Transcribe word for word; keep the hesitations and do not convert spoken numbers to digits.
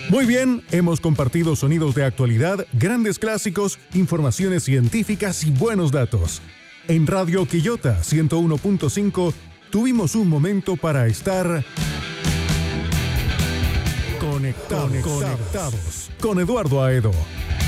Muy bien, hemos compartido sonidos de actualidad, grandes clásicos, informaciones científicas y buenos datos. En Radio Quillota ciento uno punto cinco tuvimos un momento para estar conectados, conectados con Eduardo Aedo.